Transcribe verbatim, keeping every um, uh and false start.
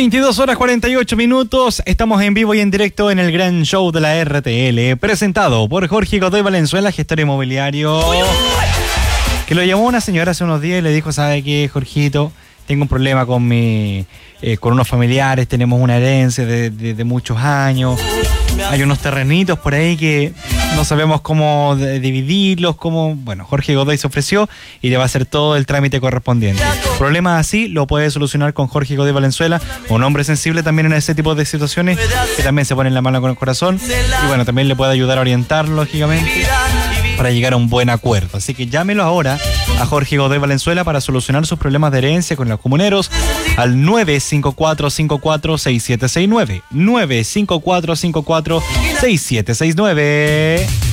veintidós horas cuarenta y ocho minutos, estamos en vivo y en directo en el gran show de la R T L, presentado por Jorge Godoy Valenzuela, gestor inmobiliario, que lo llamó una señora hace unos días y le dijo: ¿sabe qué, Jorgito? Tengo un problema con mi, eh, con unos familiares, tenemos una herencia de, de, de muchos años, hay unos terrenitos por ahí que no sabemos cómo de, dividirlos, cómo... Bueno, Jorge Godoy se ofreció y le va a hacer todo el trámite correspondiente. Problemas así lo puede solucionar con Jorge Godoy Valenzuela, un hombre sensible también en ese tipo de situaciones, que también se pone en la mano con el corazón, y bueno, también le puede ayudar a orientar, lógicamente, para llegar a un buen acuerdo. Así que llámelo ahora a Jorge Godoy Valenzuela para solucionar sus problemas de herencia con los comuneros al nueve cinco cuatro cinco cuatro seis siete seis nueve, nueve cinco cuatro cinco cuatro seis siete seis nueve.